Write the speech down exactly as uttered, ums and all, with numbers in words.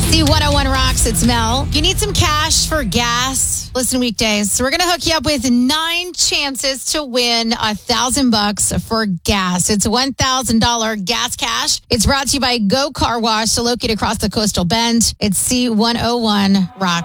C one oh one Rocks, it's Mel. You need some cash for gas? Listen weekdays. So we're going to hook you up with nine chances to win a thousand bucks for gas. It's one thousand dollars gas cash. It's brought to you by Go Car Wash, so located across the Coastal Bend. It's C one oh one Rocks.